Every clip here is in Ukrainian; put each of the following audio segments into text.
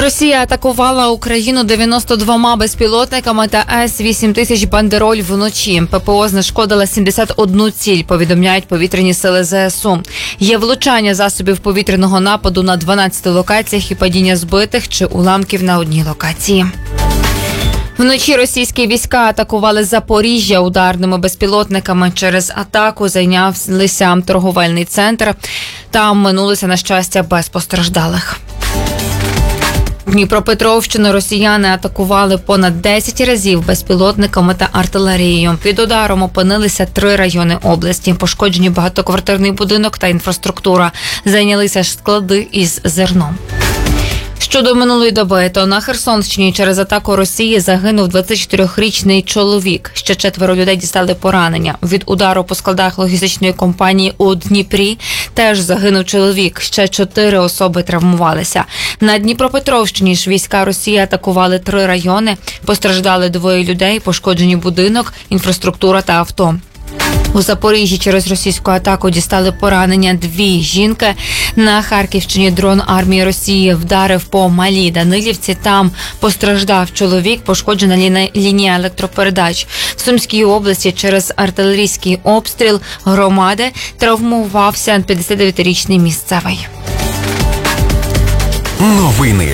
Росія атакувала Україну 92 безпілотниками та С-8000 «Бандероль» вночі. ППО знешкодила 71 ціль, повідомляють повітряні сили ЗСУ. Є влучання засобів повітряного нападу на 12 локаціях і падіння збитих чи уламків на одній локації. Вночі російські війська атакували Запоріжжя ударними безпілотниками. Через атаку зайнявся торговельний центр. Там минулося, на щастя, без постраждалих. Дніпропетровщину росіяни атакували понад 10 разів безпілотниками та артилерією. Під ударом опинилися 3 райони області. Пошкоджені багатоквартирний будинок та інфраструктура. Зайнялися склади із зерном. Щодо минулої доби, то на Херсонщині через атаку Росії загинув 24-річний чоловік. Ще 4 людей дістали поранення. Від удару по складах логістичної компанії у Дніпрі теж загинув чоловік. Ще 4 особи травмувалися. На Дніпропетровщині ж війська Росії атакували 3 райони. Постраждали 2 людей, пошкоджені будинок, інфраструктура та авто. У Запоріжжі через російську атаку дістали поранення 2 жінки. На Харківщині дрон армії Росії вдарив по Малій Данилівці. Там постраждав чоловік, пошкоджена лінія електропередач. В Сумській області через артилерійський обстріл громади травмувався 59-річний місцевий. Новини.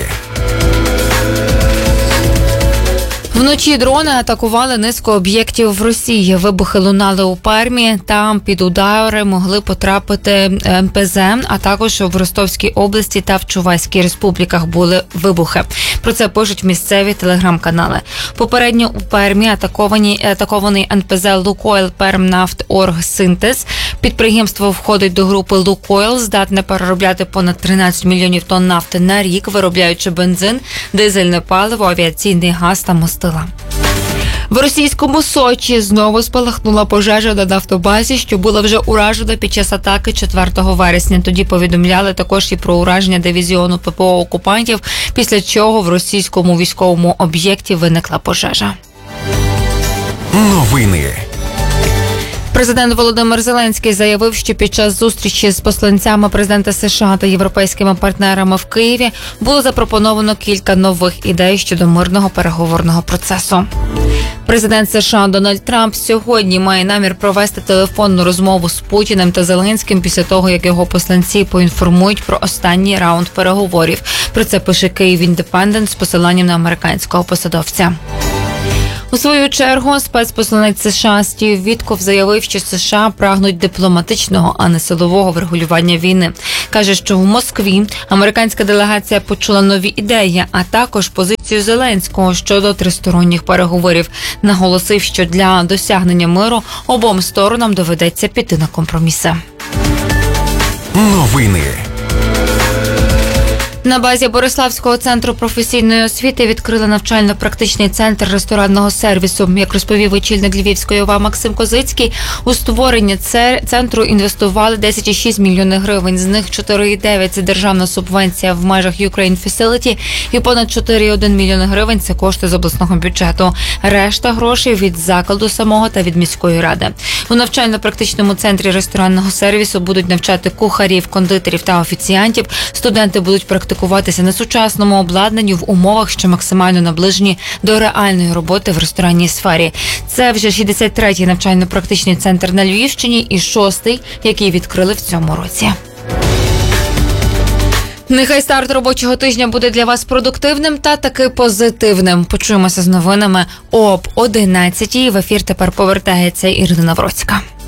Вночі дрони атакували низку об'єктів в Росії. Вибухи лунали у Пермі. Там під удари могли потрапити НПЗ, а також в Ростовській області та в Чувашській республіках були вибухи. Про це пишуть місцеві телеграм-канали. Попередньо у Пермі атакований НПЗ «Лукойл Пермнафторгсинтез». Підприємство входить до групи «Лукойл», здатне переробляти понад 13 мільйонів тонн нафти на рік, виробляючи бензин, дизельне паливо, авіаційний газ та мастила. В російському Сочі знову спалахнула пожежа на нафтобазі, що була вже уражена під час атаки 4 вересня. Тоді повідомляли також і про ураження дивізіону ППО окупантів, після чого в російському військовому об'єкті виникла пожежа. Новини. Президент Володимир Зеленський заявив, що під час зустрічі з посланцями президента США та європейськими партнерами в Києві було запропоновано кілька нових ідей щодо мирного переговорного процесу. Президент США Дональд Трамп сьогодні має намір провести телефонну розмову з Путіним та Зеленським після того, як його посланці поінформують про останній раунд переговорів. Про це пише Київ Індепендент з посиланням на американського посадовця. У свою чергу спецпосланець США Стів Вітков заявив, що США прагнуть дипломатичного, а не силового врегулювання війни. Каже, що в Москві американська делегація почула нові ідеї, а також позицію Зеленського щодо тристоронніх переговорів. Наголосив, що для досягнення миру обом сторонам доведеться піти на компроміси. Новини. На базі Бориславського центру професійної освіти відкрили навчально-практичний центр ресторанного сервісу. Як розповів очільник Львівської ОВА Максим Козицький, у створення центру інвестували 10,6 мільйонів гривень. З них 4,9 – це державна субвенція в межах Ukraine Facility і понад 4,1 мільйони гривень – це кошти з обласного бюджету. Решта грошей від закладу самого та від міської ради. У навчально-практичному центрі ресторанного сервісу будуть навчати кухарів, кондитерів та офіціантів. Студенти будуть практикуватися на сучасному обладнанні в умовах, що максимально наближені до реальної роботи в ресторанній сфері. Це вже 63-й навчально-практичний центр на Львівщині і 6-й, який відкрили в цьому році. Нехай старт робочого тижня буде для вас продуктивним та таки позитивним. Почуємося з новинами об 11-й. В ефір тепер повертається Ірина Навроцька.